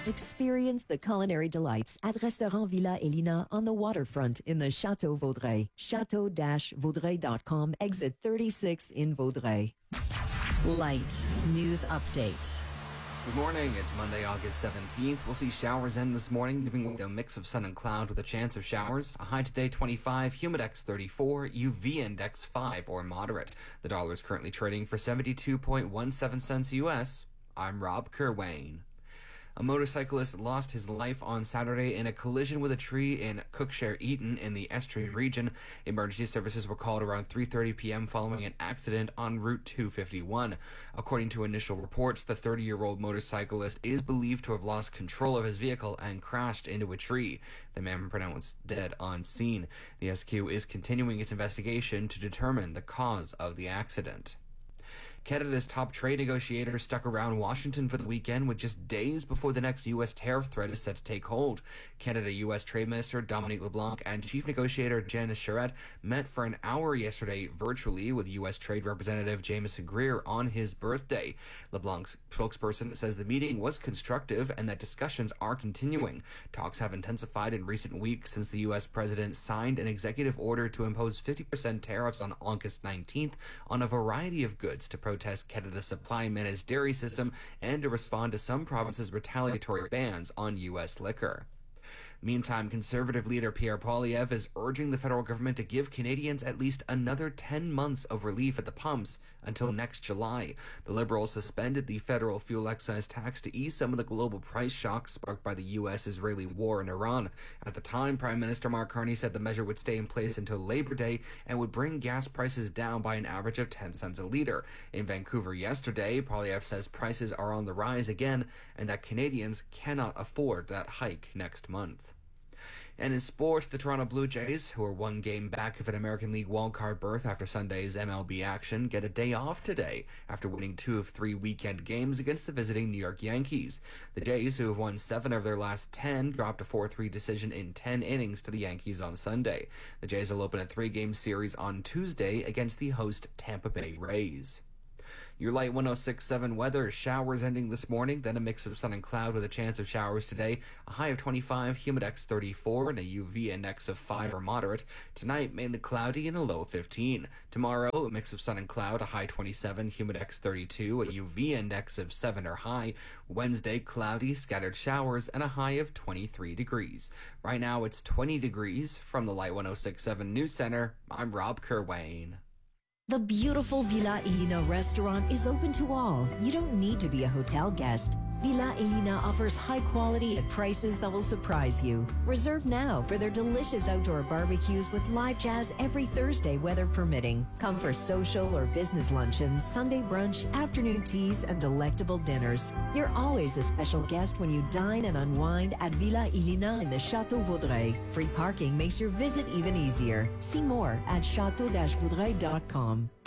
Experience the culinary delights at Restaurant Villa Elina on the waterfront in the Château Vaudreuil. Chateau-Vaudreuil.com, exit 36 in Vaudreuil. Light News Update. Good morning. It's Monday, August 17th. We'll see showers end this morning, giving way a mix of sun and cloud with a chance of showers. A high today 25, humidex 34, UV index 5 or moderate. The dollar is currently trading for 72.17 cents US. I'm Rob Kerwayne. A motorcyclist lost his life on Saturday in a collision with a tree in Cookshare Eaton in the Estuary region. Emergency services were called around 3:30 p.m. following an accident on Route 251. According to initial reports, the 30-year-old motorcyclist is believed to have lost control of his vehicle and crashed into a tree. The man pronounced dead on scene. The SQ is continuing its investigation to determine the cause of the accident. Canada's top trade negotiators stuck around Washington for the weekend with just days before the next U.S. tariff threat is set to take hold. Canada-U.S. Trade Minister Dominique LeBlanc and Chief Negotiator Janice Charette met for an hour yesterday virtually with U.S. Trade Representative Jameson Greer on his birthday. LeBlanc's spokesperson says the meeting was constructive and that discussions are continuing. Talks have intensified in recent weeks since the U.S. president signed an executive order to impose 50% tariffs on August 19th on a variety of goods to protest Canada's supply-managed dairy system and to respond to some provinces' retaliatory bans on U.S. liquor. Meantime, Conservative leader Pierre Poilievre is urging the federal government to give Canadians at least another 10 months of relief at the pumps until next July. The Liberals suspended the federal fuel excise tax to ease some of the global price shock sparked by the U.S.-Israeli war in Iran. At the time, Prime Minister Mark Carney said the measure would stay in place until Labor Day and would bring gas prices down by an average of 10 cents a litre. In Vancouver yesterday, Poilievre says prices are on the rise again and that Canadians cannot afford that hike next month. And in sports, the Toronto Blue Jays, who are one game back of an American League wildcard berth after Sunday's MLB action, get a day off today after winning 2 of 3 weekend games against the visiting New York Yankees. The Jays, who have won 7 of their last 10, dropped a 4-3 decision in 10 innings to the Yankees on Sunday. The Jays will open a 3-game series on Tuesday against the host Tampa Bay Rays. Your Light 106.7 weather, showers ending this morning, then a mix of sun and cloud with a chance of showers today. A high of 25, humidex 34, and a UV index of 5 or moderate. Tonight, mainly cloudy and a low of 15. Tomorrow, a mix of sun and cloud, a high 27, humidex 32, a UV index of 7 or high. Wednesday, cloudy, scattered showers, and a high of 23 degrees. Right now, it's 20 degrees. From the Light 106.7 News Center, I'm Rob Kerwayne. The beautiful Villa Elina restaurant is open to all. You don't need to be a hotel guest. Villa Elina offers high quality at prices that will surprise you. Reserve now for their delicious outdoor barbecues with live jazz every Thursday, weather permitting. Come for social or business luncheons, Sunday brunch, afternoon teas, and delectable dinners. You're always a special guest when you dine and unwind at Villa Elina in the Château Vaudreuil. Free parking makes your visit even easier. See more at chateau-vaudreuil.com.